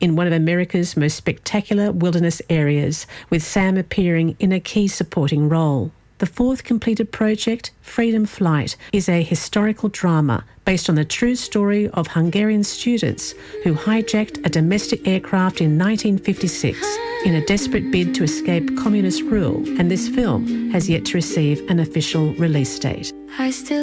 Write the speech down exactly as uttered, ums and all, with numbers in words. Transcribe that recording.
in one of America's most spectacular wilderness areas, with Sam appearing in a key supporting role. The fourth completed project, Freedom Flight, is a historical drama based on the true story of Hungarian students who hijacked a domestic aircraft in nineteen fifty-six in a desperate bid to escape communist rule, and this film has yet to receive an official release date. I still